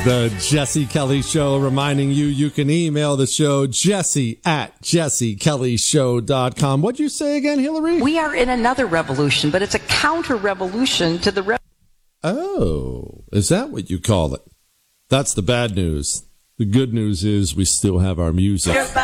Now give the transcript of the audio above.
The Jesse Kelly Show, reminding you can email the show, jesse@jessekellyshow.com. What'd you say again, Hillary? We are in another revolution, but it's a counter-revolution to the Oh, is that what you call it? That's the bad news. The good news is we still have our music.